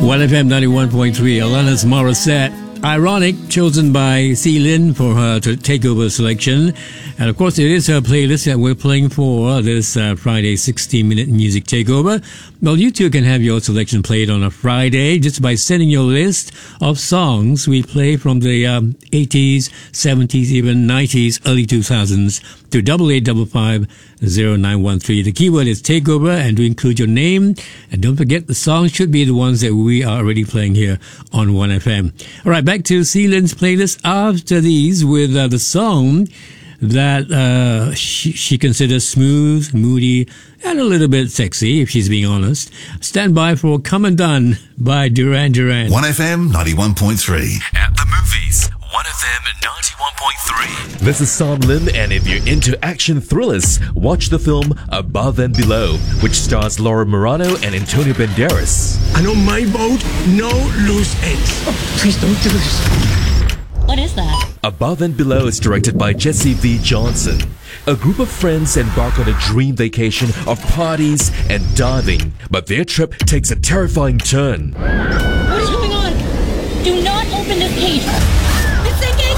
1FM 91.3, Alanis Morissette. Ironic, chosen by C. Lin for her takeover selection. And of course, it is her playlist that we're playing for this Friday 60-minute music takeover. Well, you too can have your selection played on a Friday just by sending your list of songs we play from the 80s, 70s, even 90s, early 2000s to 88550913. The keyword is takeover, and to include your name. And don't forget, the songs should be the ones that we are already playing here on 1FM. All right, back to C. Lin's playlist after these with the song that she considers smooth, moody, and a little bit sexy, if she's being honest. Stand by for Come Undone by Duran Duran. 1FM 91.3. At the movies, 1FM 91.3. This is Sam Lim, and if you're into action thrillers, watch the film Above and Below, which stars Laura Morano and Antonio Banderas. And on my boat, no loose ends. Oh, please don't do this. What is that? Above and Below is directed by Jesse V. Johnson. A group of friends embark on a dream vacation of parties and diving, but their trip takes a terrifying turn. What is going on? Do not open this cage. It's sinking!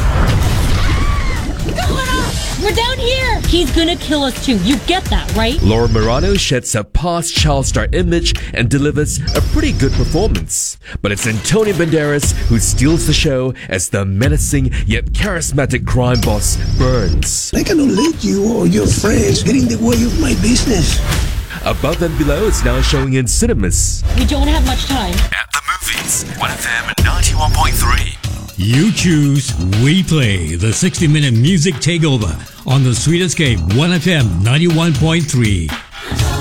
We're down here! He's gonna kill us too. You get that, right? Laura Morano sheds her past child star image and delivers a pretty good performance. But it's Antonio Banderas who steals the show as the menacing yet charismatic crime boss Burns. I cannot let you or your friends get in the way of my business. Above and Below is now showing in cinemas. We don't have much time. At the movies, 1FM 91.3. You choose, we play the 60-minute music takeover on the Sweet Escape 1FM 91.3.